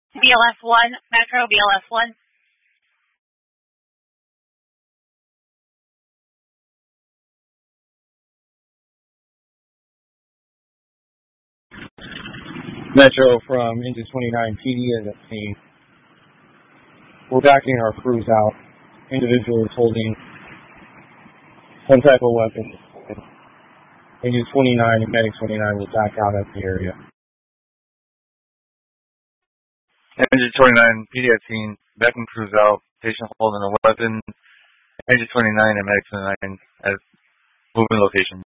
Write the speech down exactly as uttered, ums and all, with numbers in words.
B L S one, Metro, B L S one. Metro from Engine twenty-nine P D is at scene. We're backing our crews out. Individuals holding some type of weapon. Engine twenty-nine and Medic twenty-nine will back out at the area. Engine twenty-nine, P D at scene, backing crews out, patient holding a weapon. Engine twenty-nine and Medic twenty-nine at moving location.